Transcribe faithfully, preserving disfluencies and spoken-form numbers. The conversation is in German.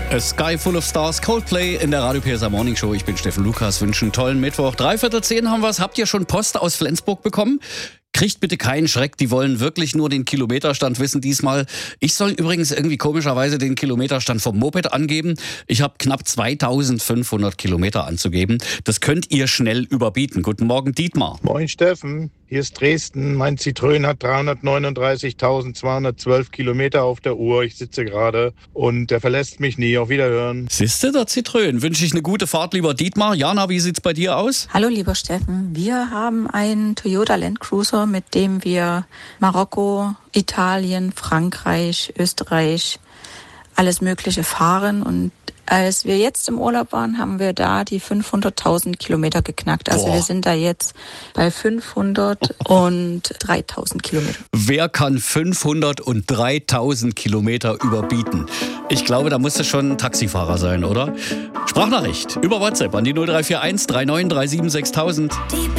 A Sky Full of Stars, Coldplay in der Radio P S A Morning Show. Ich bin Steffen Lukas, wünsche einen tollen Mittwoch. Dreiviertel zehn haben wir's. Habt ihr schon Post aus Flensburg bekommen? Kriegt bitte keinen Schreck, die wollen wirklich nur den Kilometerstand wissen diesmal. Ich soll übrigens irgendwie komischerweise den Kilometerstand vom Moped angeben. Ich habe knapp zweitausendfünfhundert Kilometer anzugeben. Das könnt ihr schnell überbieten. Guten Morgen, Dietmar. Moin Steffen, hier ist Dresden. Mein Citroën hat dreihundertneununddreißigtausendzweihundertzwölf Kilometer auf der Uhr. Ich sitze gerade und der verlässt mich nie. Auf Wiederhören. Siehste, der Citroën. Wünsche ich eine gute Fahrt, lieber Dietmar. Jana, wie sieht's bei dir aus? Hallo, lieber Steffen. Wir haben einen Toyota Land Cruiser, mit dem wir Marokko, Italien, Frankreich, Österreich, alles Mögliche fahren. Und als wir jetzt im Urlaub waren, haben wir da die fünfhunderttausend Kilometer geknackt. Also Boah. wir sind da jetzt bei fünfhundert und dreitausend Kilometer. Wer kann fünfhundert und dreitausend Kilometer überbieten? Ich glaube, da musst du schon ein Taxifahrer sein, oder? Sprachnachricht über WhatsApp an die null drei vier eins drei neun drei sieben sechstausend.